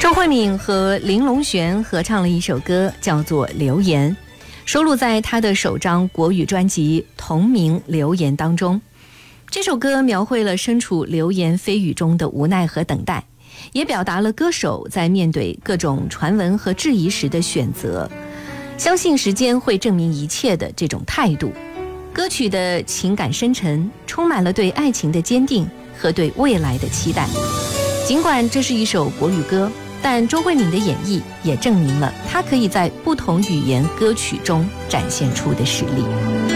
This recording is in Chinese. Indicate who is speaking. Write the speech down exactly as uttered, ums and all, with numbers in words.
Speaker 1: 周慧敏和林隆璇合唱了一首歌，叫做《留言》，收录在他的首张国语专辑同名《留言》当中。这首歌描绘了身处流言蜚语中的无奈和等待，也表达了歌手在面对各种传闻和质疑时的选择，相信时间会证明一切的这种态度。歌曲的情感深沉，充满了对爱情的坚定和对未来的期待。尽管这是一首国语歌，但周慧敏的演绎也证明了她可以在不同语言歌曲中展现出的实力。